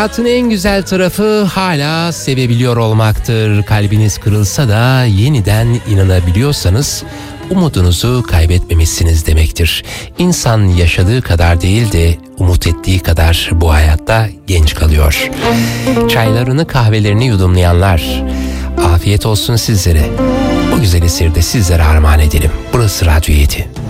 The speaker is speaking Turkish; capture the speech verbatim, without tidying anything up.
Hayatın en güzel tarafı hala sevebiliyor olmaktır. Kalbiniz kırılsa da yeniden inanabiliyorsanız umudunuzu kaybetmemişsiniz demektir. İnsan yaşadığı kadar değil de umut ettiği kadar bu hayatta genç kalıyor. Çaylarını kahvelerini yudumlayanlar, afiyet olsun sizlere. Bu güzel eseri de sizlere armağan edelim. Burası Radyo yedi.